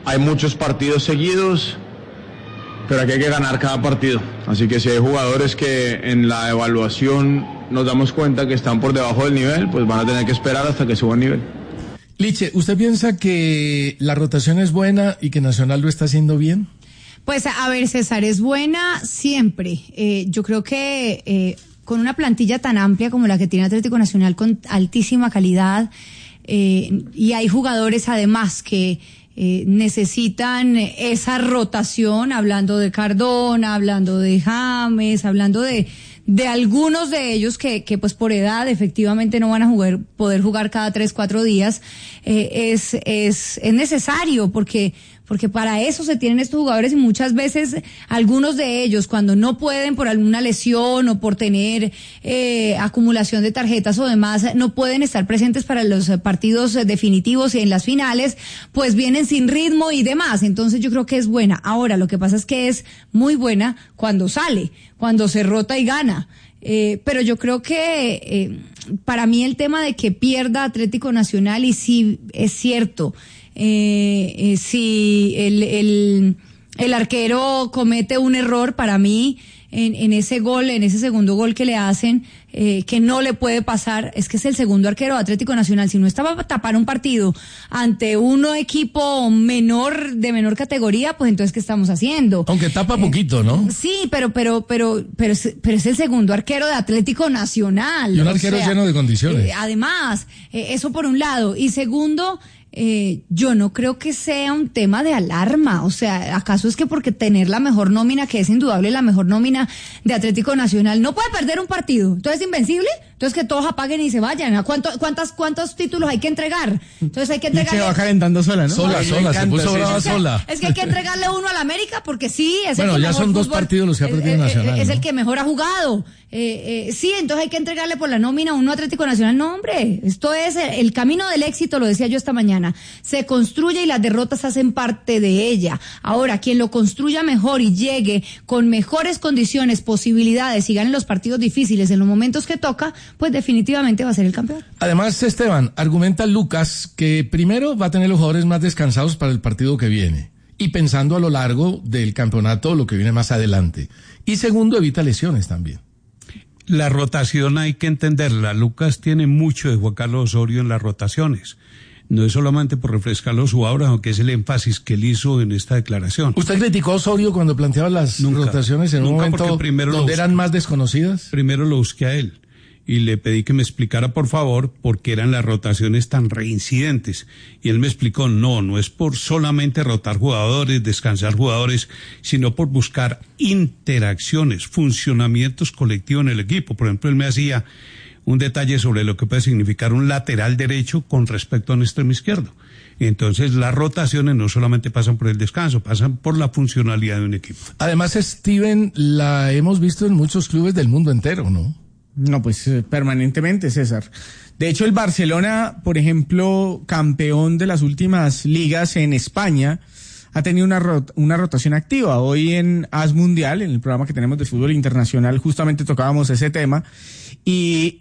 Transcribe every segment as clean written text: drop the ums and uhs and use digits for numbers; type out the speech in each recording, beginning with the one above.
hay muchos partidos seguidos, pero aquí hay que ganar cada partido. Así que si hay jugadores que en la evaluación nos damos cuenta que están por debajo del nivel, pues van a tener que esperar hasta que suban nivel. Liche, ¿usted piensa que la rotación es buena y que Nacional lo está haciendo bien? Pues a ver, César, es buena siempre. Yo creo que con una plantilla tan amplia como la que tiene Atlético Nacional, con altísima calidad, y hay jugadores además que necesitan esa rotación, hablando de Cardona, hablando de James, hablando de algunos de ellos que pues por edad efectivamente no van a poder jugar cada 3-4 días, es necesario porque para eso se tienen estos jugadores, y muchas veces algunos de ellos, cuando no pueden por alguna lesión o por tener acumulación de tarjetas o demás, no pueden estar presentes para los partidos definitivos y en las finales, pues vienen sin ritmo y demás. Entonces yo creo que es buena. Ahora, lo que pasa es que es muy buena cuando sale, cuando se rota y gana. Pero yo creo que para mí el tema de que pierda Atlético Nacional, y sí es cierto, si el arquero comete un error, para mí en ese gol, en ese segundo gol que le hacen, que no le puede pasar, es que es el segundo arquero de Atlético Nacional. Si no estaba para tapar un partido ante un equipo de menor categoría, pues entonces ¿qué estamos haciendo? Aunque tapa poquito, ¿no? Sí, pero es el segundo arquero de Atlético Nacional. Y un arquero lleno de condiciones. Además, eso por un lado. Y segundo, yo no creo que sea un tema de alarma. O sea, ¿acaso es que porque tener la mejor nómina, que es indudable la mejor nómina de Atlético Nacional, no puede perder un partido? ¿Entonces es invencible? Entonces que todos apaguen y se vayan. ¿A cuántos títulos hay que entregar? Entonces hay que entregarle... Se va calentando sola, ¿no? Sola, se puso brava sola. Es que hay que entregarle uno al América porque sí, es bueno, el que ya mejor son 2 partidos los que ha perdido Nacional. Es ¿no? el que mejor ha jugado. Sí, entonces hay que entregarle por la nómina uno a Atlético Nacional. No, hombre, esto es el camino del éxito, lo decía yo esta mañana. Se construye y las derrotas hacen parte de ella. Ahora, quien lo construya mejor y llegue con mejores condiciones, posibilidades y gane los partidos difíciles en los momentos que toca, pues definitivamente va a ser el campeón. Además, Esteban, argumenta Lucas que primero va a tener los jugadores más descansados para el partido que viene, y pensando a lo largo del campeonato, lo que viene más adelante. Y segundo, evita lesiones también. La rotación hay que entenderla. Lucas tiene mucho de Juan Carlos Osorio en las rotaciones. No es solamente por refrescar los jugadores, aunque es el énfasis que él hizo en esta declaración. ¿Usted criticó a Osorio cuando planteaba las rotaciones en un momento donde eran más desconocidas? Primero lo busqué a él y le pedí que me explicara, por favor, por qué eran las rotaciones tan reincidentes. Y él me explicó, no es por solamente rotar jugadores, descansar jugadores, sino por buscar interacciones, funcionamientos colectivos en el equipo. Por ejemplo, él me hacía un detalle sobre lo que puede significar un lateral derecho con respecto a un extremo izquierdo. Entonces, las rotaciones no solamente pasan por el descanso, pasan por la funcionalidad de un equipo. Además, Steven, la hemos visto en muchos clubes del mundo entero, ¿no? No, pues permanentemente, César. De hecho, el Barcelona, por ejemplo, campeón de las últimas ligas en España, ha tenido una rotación activa. Hoy en AS Mundial, en el programa que tenemos de fútbol internacional, justamente tocábamos ese tema, y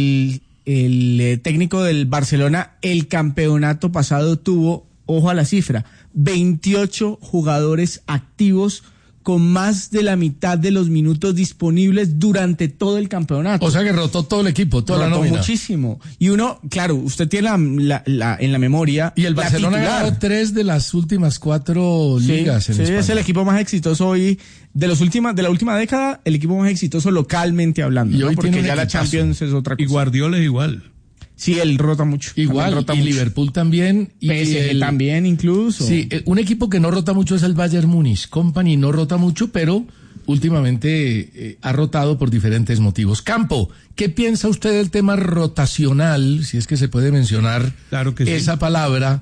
el técnico del Barcelona, el campeonato pasado tuvo, ojo a la cifra, 28 jugadores activos con más de la mitad de los minutos disponibles durante todo el campeonato. O sea que rotó todo el equipo, toda la nómina. Muchísimo. Y uno, claro, usted tiene en la memoria. Y el Barcelona ha ganado 3 de las últimas 4 ligas en España. Es el equipo más exitoso hoy de la última década, el equipo más exitoso localmente hablando. Y hoy porque tiene ya la Champions es otra cosa. Y Guardiola es igual. Sí, él rota mucho. Igual, rota y mucho. Liverpool también. Y PSG también incluso. Sí, un equipo que no rota mucho es el Bayern Múnich. Company no rota mucho, pero últimamente ha rotado por diferentes motivos. Campo, ¿qué piensa usted del tema rotacional, si es que se puede mencionar esa palabra?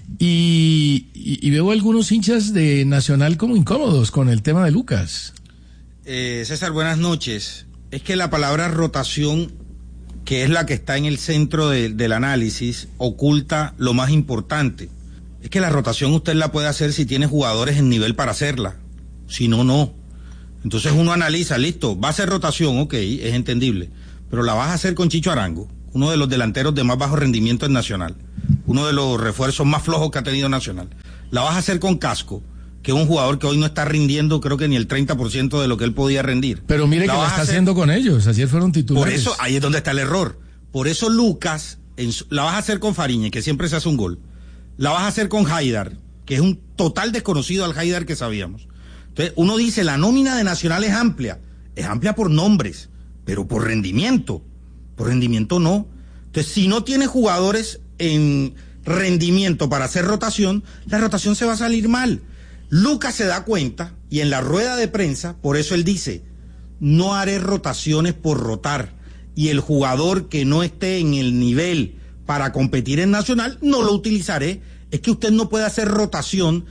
Y veo algunos hinchas de Nacional como incómodos con el tema de Lucas. César, buenas noches. Es que la palabra rotación, que es la que está en el centro del análisis, oculta lo más importante. Es que la rotación usted la puede hacer si tiene jugadores en nivel para hacerla. Si no, no. Entonces uno analiza, listo, va a ser rotación, ok, es entendible. Pero la vas a hacer con Chicho Arango, uno de los delanteros de más bajo rendimiento en Nacional. Uno de los refuerzos más flojos que ha tenido Nacional. La vas a hacer con Casco, que es un jugador que hoy no está rindiendo, creo que ni el 30% de lo que él podía rendir. Pero mire que la está haciendo con ellos, ayer fueron titulares. Por eso, ahí es donde está el error. Por eso Lucas, la vas a hacer con Fariñez, que siempre se hace un gol. La vas a hacer con Haidar, que es un total desconocido al Haidar que sabíamos. Entonces, uno dice, la nómina de Nacional es amplia por nombres, pero por rendimiento no. Entonces, si no tiene jugadores en rendimiento para hacer rotación, la rotación se va a salir mal. Lucas se da cuenta, y en la rueda de prensa, por eso él dice, no haré rotaciones por rotar, y el jugador que no esté en el nivel para competir en Nacional, no lo utilizaré. Es que usted no puede hacer rotación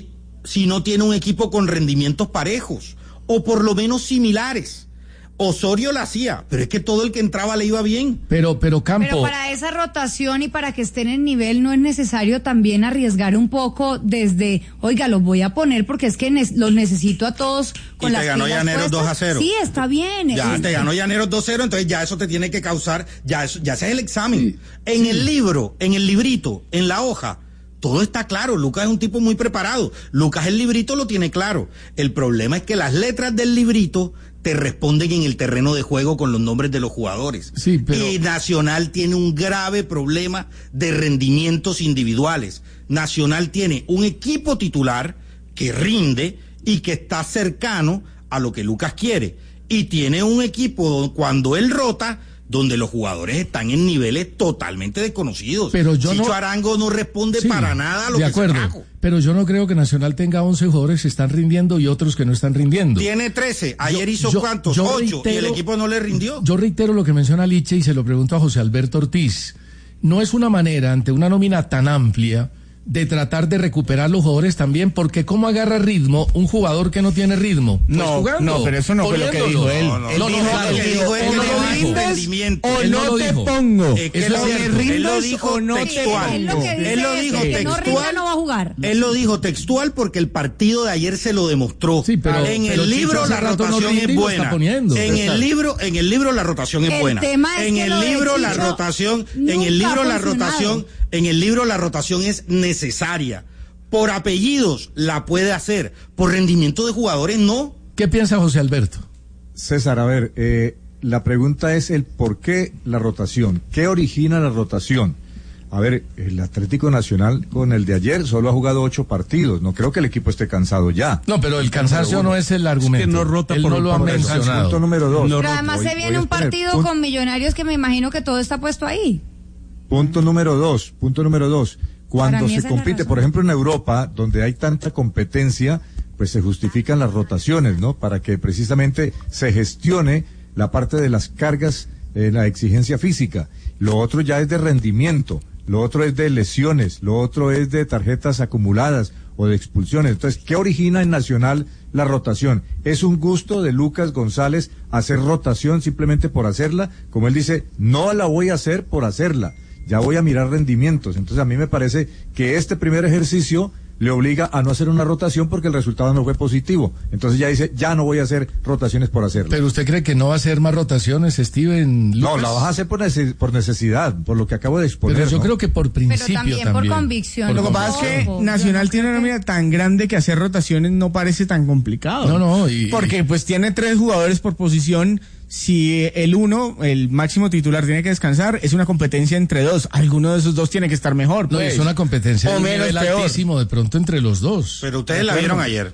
si no tiene un equipo con rendimientos parejos, o por lo menos similares. Osorio la hacía, pero es que todo el que entraba le iba bien. Pero Campo. Pero para esa rotación y para que estén en nivel no es necesario también arriesgar un poco desde, oiga, los voy a poner porque es que los necesito a todos con las pilas puestas. Y te ganó Llaneros 2-0. Sí, está bien. Ya te ganó Llaneros 2-0, entonces ya eso te tiene que causar, ya ese es el examen. Sí. En el libro, en el librito, en la hoja, todo está claro. Lucas es un tipo muy preparado. Lucas el librito lo tiene claro. El problema es que las letras del librito te responden en el terreno de juego con los nombres de los jugadores. Sí, pero... Y Nacional tiene un grave problema de rendimientos individuales. Nacional tiene un equipo titular que rinde y que está cercano a lo que Lucas quiere. Y tiene un equipo cuando él rota, donde los jugadores están en niveles totalmente desconocidos. Pero yo Chicho Arango no responde para nada a lo que se trajo. Pero yo no creo que Nacional tenga 11 jugadores que están rindiendo y otros que no están rindiendo. Tiene 13. Ayer hizo ¿cuántos? 8. Y el equipo no le rindió. Yo reitero lo que menciona Liche y se lo pregunto a José Alberto Ortiz. No es una manera, ante una nómina tan amplia, de tratar de recuperar los jugadores también, porque ¿cómo agarra ritmo un jugador que no tiene ritmo? Pues no, jugando, no, pero eso no fue lo que dijo él. Él dijo o no rindes o no te pongo. Él lo dijo textual. Él lo dijo textual. No va a jugar. Él lo dijo textual porque el partido de ayer se lo demostró. Sí, pero en el libro la rotación es buena. En el libro la rotación es buena. En el libro la rotación, la rotación es necesaria. Por apellidos la puede hacer, por rendimiento de jugadores no. ¿Qué piensa José Alberto? César, a ver, la pregunta es el por qué la rotación. ¿Qué origina la rotación? A ver, el Atlético Nacional con el de ayer solo ha jugado 8 partidos. No creo que el equipo esté cansado ya. No, pero el cansancio no es el argumento. Es que no rota. Él no lo ha mencionado. Punto número 2. Pero además se viene un partido con Millonarios que me imagino que todo está puesto ahí. Punto número 2. Cuando se compite, por ejemplo, en Europa, donde hay tanta competencia, pues se justifican las rotaciones, ¿no? Para que precisamente se gestione la parte de las cargas, la exigencia física. Lo otro ya es de rendimiento, lo otro es de lesiones, lo otro es de tarjetas acumuladas o de expulsiones. Entonces, ¿qué origina en Nacional la rotación? ¿Es un gusto de Lucas González hacer rotación simplemente por hacerla? Como él dice, no la voy a hacer por hacerla. Ya voy a mirar rendimientos. Entonces a mí me parece que este primer ejercicio le obliga a no hacer una rotación porque el resultado no fue positivo. Entonces ya dice, ya no voy a hacer rotaciones por hacerlo. ¿Pero usted cree que no va a hacer más rotaciones, Steven Lucas? No, la vas a hacer por necesidad, por lo que acabo de exponer. Pero yo creo que por principio también. Por convicción. Lo que pasa es que Nacional tiene una nómina tan grande que hacer rotaciones no parece tan complicado. No. Porque pues tiene 3 jugadores por posición. Si el máximo titular tiene que descansar, es una competencia entre 2. Alguno de esos 2 tiene que estar mejor. No, pues. es una competencia o de menos nivel altísimo de pronto entre los 2. Pero ustedes la vieron ayer.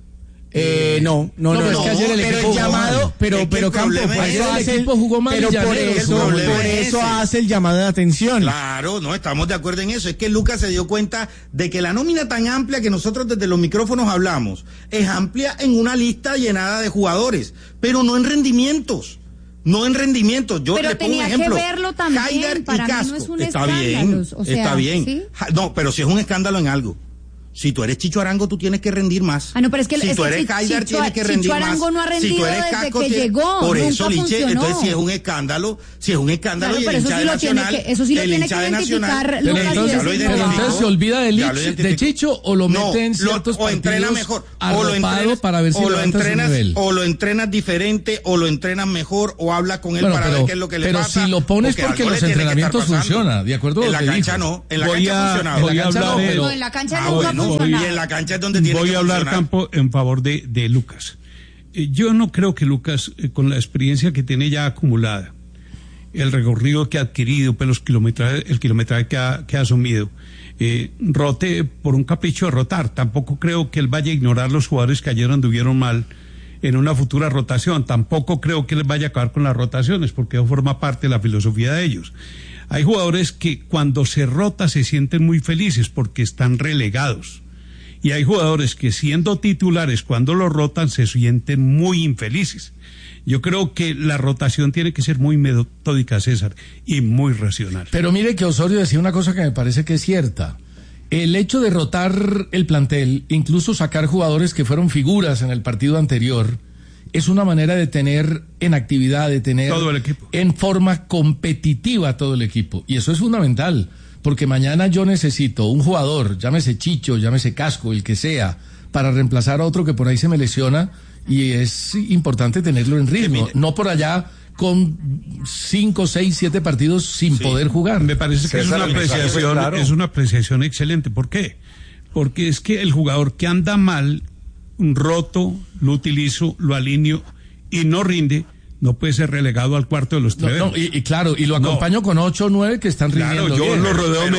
No, es que ayer el equipo jugó mal. Pero Campo, ayer el equipo jugó mal. Pero por eso hace el llamado de atención. Claro, no estamos de acuerdo en eso. Es que Lucas se dio cuenta de que la nómina tan amplia que nosotros desde los micrófonos hablamos es amplia en una lista llenada de jugadores, pero no en rendimientos. Yo pero le pongo un ejemplo. Que verlo también. Haidar para y Casco. mí no es un está escándalo. bien, está bien. ¿sí? No, pero si es un escándalo en algo. Si tú eres Chicho Arango, tú tienes que rendir más. No, pero es que si tú eres Haidar, tienes que rendir más. Chicho Arango no ha rendido si tú eres desde Casco, que llegó. Por nunca eso, Liche, funcionó. entonces si es un escándalo, claro, y pero el hincha de Nacional, eso sí lo tiene que identificar Lucas. Pero entonces se olvida de Chicho o lo mete en ciertos o entrena mejor, o lo entrenas para ver si o lo entrenas diferente, o lo entrenas mejor, o hablas con él para ver qué es lo que le pasa. Pero si lo pones porque los entrenamientos funcionan, de acuerdo. En la cancha no, en la cancha funcionaba. En la cancha nunca y en la cancha es donde tiene que Voy a hablar, funcionar. Campo, en favor de Lucas. Yo no creo que Lucas, con la experiencia que tiene ya acumulada, el recorrido que ha adquirido, pues el kilometraje que ha asumido, rote por un capricho de rotar. Tampoco creo que él vaya a ignorar los jugadores que ayer anduvieron mal en una futura rotación. Tampoco creo que él vaya a acabar con las rotaciones, porque eso forma parte de la filosofía de ellos. Hay jugadores que cuando se rota se sienten muy felices porque están relegados. Y hay jugadores que siendo titulares cuando lo rotan se sienten muy infelices. Yo creo que la rotación tiene que ser muy metódica, César, y muy racional. Pero mire que Osorio decía una cosa que me parece que es cierta. El hecho de rotar el plantel, incluso sacar jugadores que fueron figuras en el partido anterior, es una manera de tener en actividad, de tener todo el equipo en forma competitiva todo el equipo. Y eso es fundamental, porque mañana yo necesito un jugador, llámese Chicho, llámese Casco, el que sea, para reemplazar a otro que por ahí se me lesiona, y es importante tenerlo en ritmo, no por allá con 5, 6, 7 partidos sin poder jugar. Me parece que César, es una apreciación excelente. ¿Por qué? Porque es que el jugador que anda mal, roto, lo utilizo, lo alineo y no rinde, no puede ser relegado al cuarto de los treveros. Y claro, y lo acompaño con 8 o 9 que están rindiendo yo bien. lo rodeo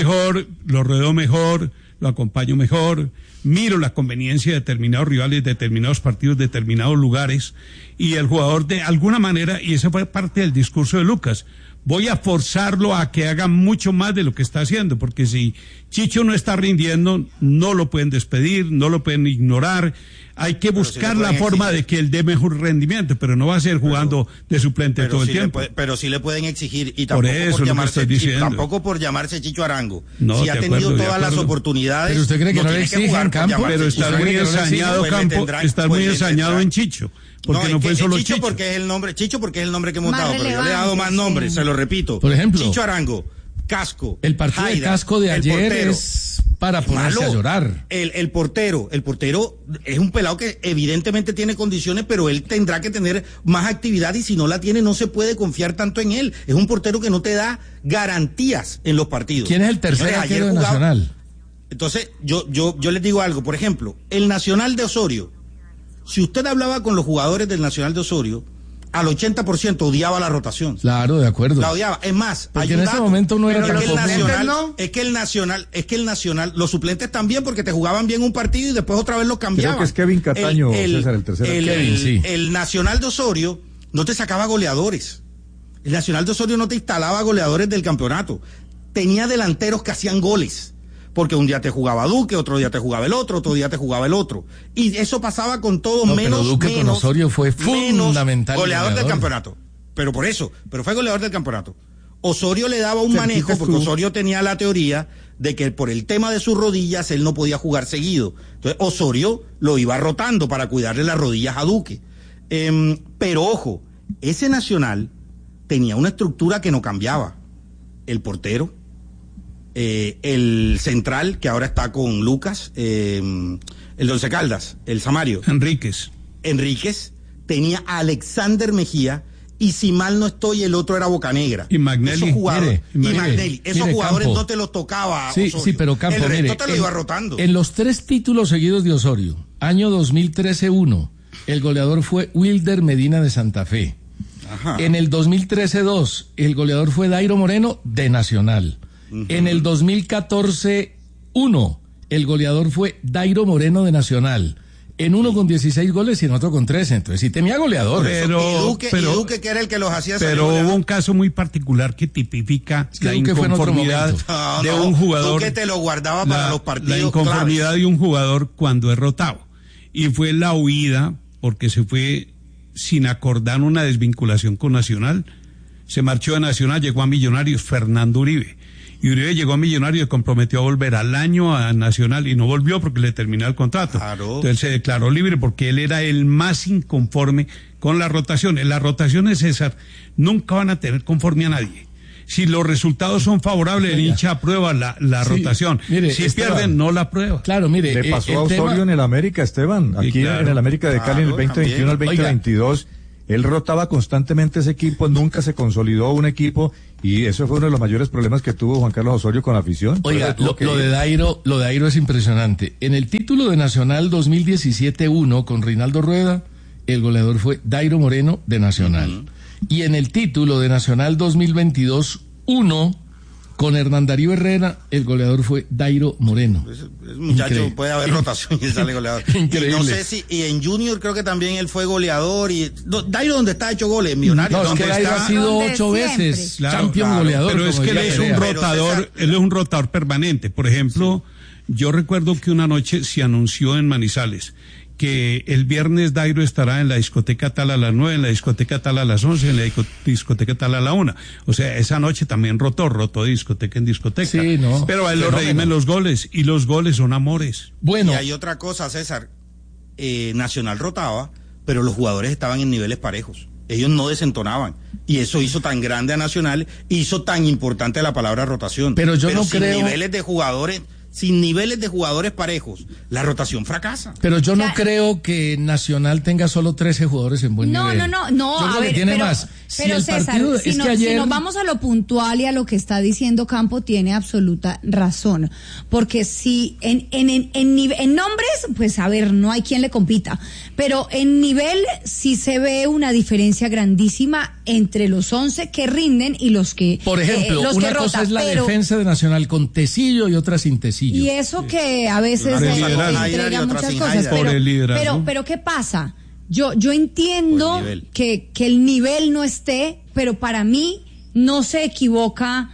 mejor, lo acompaño mejor, miro la conveniencia de determinados rivales, determinados partidos, determinados lugares, y el jugador de alguna manera, y esa fue parte del discurso de Lucas, voy a forzarlo a que haga mucho más de lo que está haciendo, porque si Chicho no está rindiendo, no lo pueden despedir, no lo pueden ignorar, hay que buscar la forma de que él dé mejor rendimiento, pero no va a ser jugando de suplente todo el tiempo. Pero sí le pueden exigir, y Por tampoco eso por lo que llamarse estoy diciendo. tampoco por llamarse Chicho Arango. No, si ha tenido todas las oportunidades. Pero usted cree que no le tiene que exigen, jugar por Campo. llamarse Pero Chicho. está muy ensañado, Pues le Campo, tendrán- está pues muy le ensañado tendrán- en Chicho, porque no fue es que solo Chicho Chicho. porque es el nombre que hemos Más dado, pero yo le he dado relevante, más nombres, sí. se lo repito. Por ejemplo, Chicho Arango, Casco, El partido de Haida, Casco de el ayer portero. es para ponerse Malo. a llorar. El portero es un pelado que evidentemente tiene condiciones, pero él tendrá que tener más actividad, y si no la tiene no se puede confiar tanto en él. Es un portero que no te da garantías en los partidos. ¿Quién es el tercer Señores, arquero de jugaba- Nacional? Entonces, yo les digo algo, por ejemplo, el Nacional de Osorio, si usted hablaba con los jugadores del Nacional de Osorio, al 80% odiaba la rotación. Claro, de acuerdo. La odiaba. Es más, Porque hay en un ese dato. momento no era Pero tan es que el común. Nacional, es que el Nacional, los suplentes también, porque te jugaban bien un partido y después otra vez los cambiaban. Creo que es Kevin Cataño, César, el tercer arquero. Kevin, sí. El Nacional de Osorio no te sacaba goleadores. El Nacional de Osorio no te instalaba goleadores del campeonato. Tenía delanteros que hacían goles. Porque un día te jugaba Duque, otro día te jugaba el otro te jugaba el otro. Y eso pasaba con todos No, pero menos. Duque con Osorio fue fundamental. Goleador del goleador. campeonato. Pero fue goleador del campeonato. Osorio le daba un Cerquita manejo, porque estuvo. Osorio tenía la teoría de que por el tema de sus rodillas él no podía jugar seguido. Entonces Osorio lo iba rotando para cuidarle las rodillas a Duque. Pero ojo, ese Nacional tenía una estructura que no cambiaba. El portero, el central, que ahora está con Lucas, el de Once Caldas, el Samario. Enríquez, tenía a Alexander Mejía, y si mal no estoy, el otro era Bocanegra. Y Magnelli. Esos jugadores, Mire, esos jugadores Campo. no te los tocaba. Sí, Osorio. sí, pero Campo, el resto mire, te lo iba rotando. En los 3 títulos seguidos de Osorio, año 2013-1, el goleador fue Wilder Medina de Santa Fe. Ajá. En el 2013-2, el goleador fue Dairo Moreno de Nacional. En el 2014-1, el goleador fue Dairo Moreno de Nacional. En uno con 16 goles y en otro con 13. Entonces sí tenía goleadores. y Duque, que era el que los hacía salir Pero goleador. hubo un caso muy particular que tipifica que la Duque fue en otro inconformidad momento. de un jugador. Duque te lo guardaba para los partidos La inconformidad claves. de un jugador cuando es rotado. Y fue la huida, porque se fue sin acordar una desvinculación con Nacional. Se marchó de Nacional, llegó a Millonarios, Fernando Uribe. Y Uribe llegó a Millonarios y comprometió a volver al año a Nacional y no volvió porque le terminó el contrato. Claro. Entonces se declaró libre porque él era el más inconforme con las rotaciones. Las rotaciones, César, nunca van a tener conforme a nadie. Si los resultados son favorables, el hincha aprueba la Sí, rotación. mire, Si Esteban, pierden, no la aprueba. Claro, mire. Le pasó a el Osorio tema- en el América, Esteban. Sí, Aquí claro. en el América de Cali en el 2021 al Oiga. 2022. Él rotaba constantemente ese equipo, nunca se consolidó un equipo, y eso fue uno de los mayores problemas que tuvo Juan Carlos Osorio con la afición. Oiga, lo de Dairo es impresionante. En el título de Nacional 2017-1 con Reinaldo Rueda, el goleador fue Dairo Moreno de Nacional. Y en el título de Nacional 2022-1 con Hernán Darío Herrera, el goleador fue Dairo Moreno. Ese muchacho Increíble. puede haber rotación y sale goleador. Increíble. Y no sé si, y en Junior creo que también él fue goleador. Dairo, donde está hecho goles, Millonario. No, es que Dairo ha sido Donde 8 siempre. veces Claro, champion claro, goleador. pero es como que él diría es un Perea. rotador, César- él es un rotador permanente. Por ejemplo, yo recuerdo que una noche se anunció en Manizales que el viernes Dairo estará en la discoteca tal a las 9, en la discoteca tal a las 11, en la discoteca tal a la 1. O sea, esa noche también rotó de discoteca en discoteca. Sí, no. Pero a él lo Fenómeno. redimen los goles, y los goles son amores. Bueno, Y hay otra cosa, César. Nacional rotaba, pero los jugadores estaban en niveles parejos. Ellos no desentonaban. Y eso hizo tan grande a Nacional, hizo tan importante la palabra rotación. Pero yo no sin creo- sin niveles de jugadores parejos, la rotación fracasa. pero yo no Claro. creo que Nacional tenga solo 13 jugadores en buen nivel. No, Yo a creo que ver, tiene pero, más. Si pero el César, partido si, es no- que ayer si nos vamos a lo puntual y a lo que está diciendo Campo, tiene absoluta razón. Porque si en nombres, pues a ver, no hay quien le compita. Pero en nivel sí se ve una diferencia grandísima entre los 11 que rinden y los que por ejemplo, los una que cosa rotan, es la pero- defensa de Nacional con Tecillo y otra sin Tecillo. Y eso que a veces Una cosa con Haider y entrega otra muchas sin cosas, Haider. Por el liderazgo. pero ¿qué pasa? Yo entiendo Por el nivel. que el nivel no esté, pero para mí no se equivoca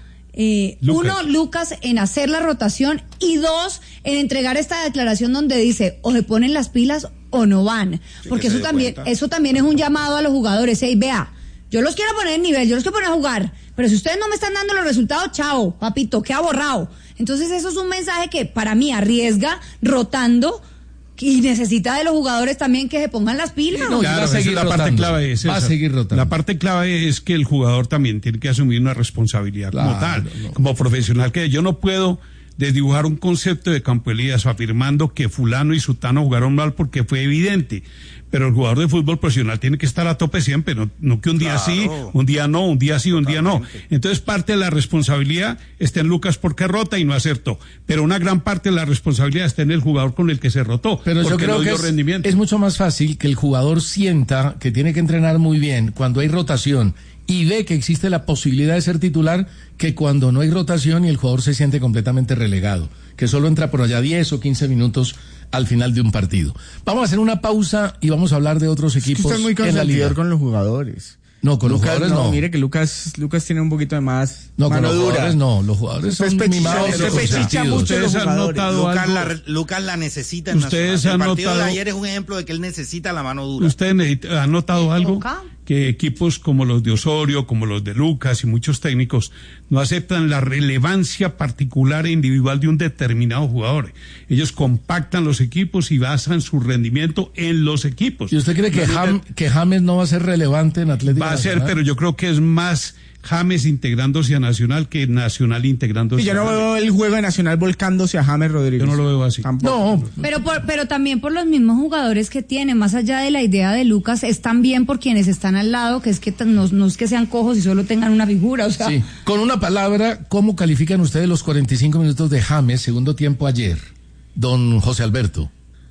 uno, Lucas, en hacer la rotación, y dos, en entregar esta declaración donde dice o se ponen las pilas o no van, Sí, porque que se eso dé también cuenta. eso también es un llamado a los jugadores. Hey, vea, yo los quiero poner en nivel, yo los quiero poner a jugar, pero si ustedes no me están dando los resultados, chao, papito, queda borrado. Entonces eso es un mensaje que para mí arriesga rotando, y necesita de los jugadores también que se pongan las pilas. No, Claro, va a esa es seguir la parte rotando. clave. Va a seguir rotando. La parte clave es que el jugador también tiene que asumir una responsabilidad como Claro, tal, no. como profesional, que yo no puedo desdibujar un concepto de Campo Elías afirmando que fulano y sutano jugaron mal porque fue evidente. Pero el jugador de fútbol profesional tiene que estar a tope siempre, no que un día Claro. sí, un día no, un día sí, un día no. Totalmente. Entonces parte de la responsabilidad está en Lucas porque rota y no acertó, pero una gran parte de la responsabilidad está en el jugador con el que se rotó, Pero yo porque creo no que dio rendimiento. es mucho más fácil que el jugador sienta que tiene que entrenar muy bien cuando hay rotación y ve que existe la posibilidad de ser titular, que cuando no hay rotación y el jugador se siente completamente relegado, que solo entra por allá 10 o 15 minutos al final de un partido. Vamos a hacer una pausa y vamos a hablar de otros Es que equipos usted es muy en la liga. consentidor con los jugadores. No, con los Lucas, jugadores no. Mire que Lucas tiene un poquito de más No, con mano los dura. jugadores no. Los jugadores son Usted es mimados pechicha, y usted pechicha consentidos. mucho los Ustedes han jugadores. notado algo. Lucas la necesita en Ustedes Nacional. han El partido notado- de ayer es un ejemplo de que él necesita la mano dura. ¿Ustedes han notado algo? toca. Que equipos como los de Osorio, como los de Lucas y muchos técnicos no aceptan la relevancia particular e individual de un determinado jugador. Ellos compactan los equipos y basan su rendimiento en los equipos. ¿Y usted cree que, que James no va a ser relevante en Atlético Va a ser, Nacional? pero yo creo que es más James integrándose a Nacional que Nacional integrándose Y yo a no James. veo el juego de Nacional volcándose a James Rodríguez. Yo no lo veo así. Tampoco. No, Pero también por los mismos jugadores que tiene, más allá de la idea de Lucas, es también por quienes están al lado, que es que no es que sean cojos y solo tengan una figura, o sea, sí. Con una palabra, ¿cómo califican ustedes los 45 minutos de James, segundo tiempo ayer, don José Alberto?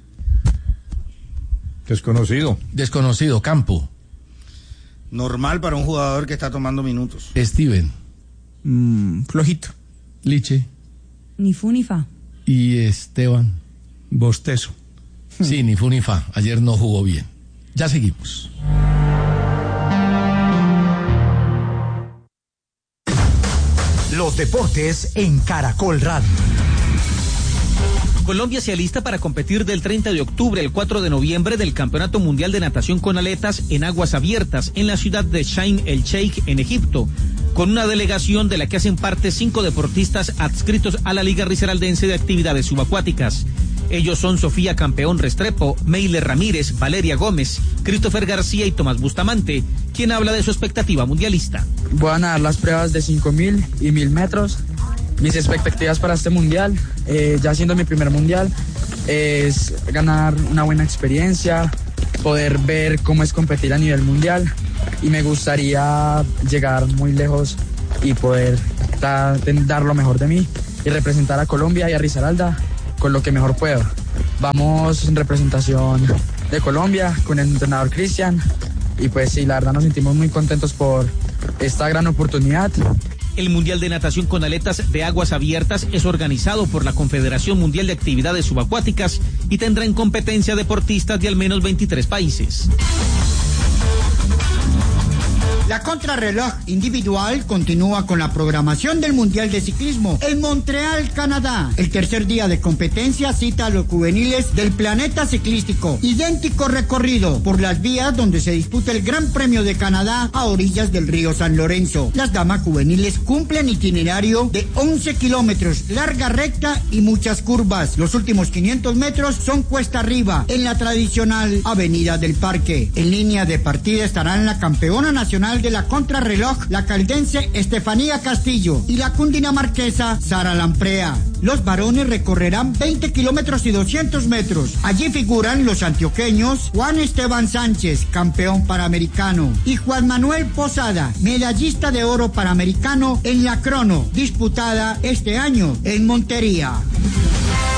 Desconocido. Desconocido, Campo, Normal para un jugador que está tomando minutos. Steven, Flojito. Liche ni fu ni fa. y Esteban. Bostezo. Sí, ni fu ni fa. Ayer no jugó bien. Ya seguimos. Los deportes en Caracol Radio. Colombia se alista para competir del 30 de octubre al 4 de noviembre del Campeonato Mundial de Natación con Aletas en aguas abiertas en la ciudad de Sharm el Sheikh en Egipto, con una delegación de la que hacen parte 5 deportistas adscritos a la Liga Risaraldense de Actividades Subacuáticas. Ellos son Sofía Campeón Restrepo, Meile Ramírez, Valeria Gómez, Christopher García y Tomás Bustamante, quien habla de su expectativa mundialista. Voy a nadar las pruebas de 5.000 y 1.000 metros. Mis expectativas para este mundial, ya siendo mi primer mundial, es ganar una buena experiencia, poder ver cómo es competir a nivel mundial y me gustaría llegar muy lejos y poder dar lo mejor de mí y representar a Colombia y a Risaralda con lo que mejor puedo. Vamos en representación de Colombia con el entrenador Cristian y pues sí, la verdad nos sentimos muy contentos por esta gran oportunidad. El Mundial de Natación con Aletas de Aguas Abiertas es organizado por la Confederación Mundial de Actividades Subacuáticas y tendrá en competencia deportistas de al menos 23 países. La contrarreloj individual continúa con la programación del Mundial de Ciclismo en Montreal, Canadá. El tercer día de competencia cita a los juveniles del planeta ciclístico. Idéntico recorrido por las vías donde se disputa el Gran Premio de Canadá a orillas del río San Lorenzo. Las damas juveniles cumplen itinerario de 11 kilómetros, larga recta y muchas curvas. Los últimos 500 metros son cuesta arriba en la tradicional Avenida del Parque. En línea de partida estarán la campeona nacional de la contrarreloj, la caldense Estefanía Castillo, y la cundinamarquesa Sara Lamprea. Los varones recorrerán 20 kilómetros y 200 metros. Allí figuran los antioqueños Juan Esteban Sánchez, campeón panamericano, y Juan Manuel Posada, medallista de oro panamericano en la crono, disputada este año en Montería.